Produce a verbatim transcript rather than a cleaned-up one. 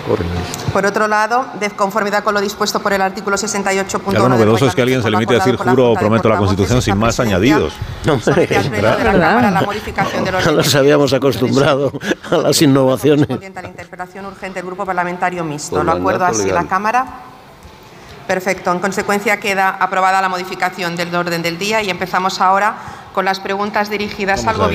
Por otro lado, de conformidad con lo dispuesto por el artículo sesenta y ocho punto uno. Claro, lo novedoso es que a alguien se limite a decir juro o prometo la Constitución sin más añadidos. No, nos habíamos acostumbrado a las innovaciones. A la interpelación urgente del Grupo Parlamentario Mixto. ¿Lo acuerdo así la Cámara? Perfecto. En consecuencia, queda aprobada la modificación del orden del día y empezamos ahora con las preguntas dirigidas al Gobierno.